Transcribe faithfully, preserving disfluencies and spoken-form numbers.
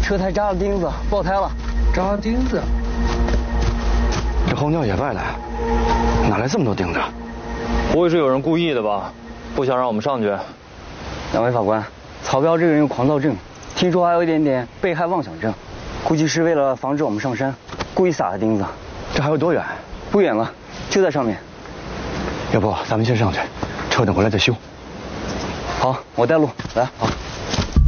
车胎扎了钉子，爆胎了。 扎钉子？ 这候鸟野外的，哪来这么多钉子？ 不会是有人故意的吧？不想让我们上去。 两位法官，曹彪这个人有狂躁症，听说还有一点点被害妄想症，估计是为了防止我们上山，故意撒的钉子。 这还有多远？ 不远了，就在上面。 要不咱们先上去，车等回来再修。 好，我带路，来。好。